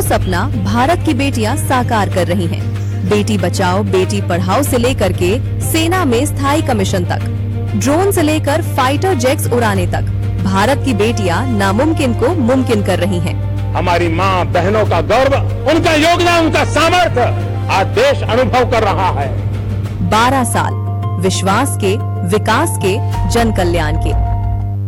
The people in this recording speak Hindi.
सपना भारत की बेटियां साकार कर रही हैं। बेटी बचाओ बेटी पढ़ाओ से लेकर के सेना में स्थायी कमीशन तक, ड्रोन से लेकर फाइटर जेट्स उड़ाने तक भारत की बेटियां नामुमकिन को मुमकिन कर रही हैं। हमारी माँ बहनों का गौरव, उनका योगदान, उनका सामर्थ्य आज देश अनुभव कर रहा है। 12 साल विश्वास के, विकास के, जन कल्याण के।